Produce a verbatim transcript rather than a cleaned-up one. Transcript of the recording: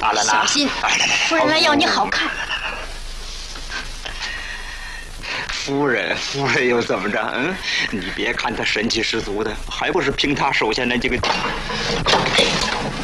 好了啦， 小心，夫人来要你好看。 夫人，夫人又怎么着？嗯，你别看她神气十足的，还不是凭她手下那几个。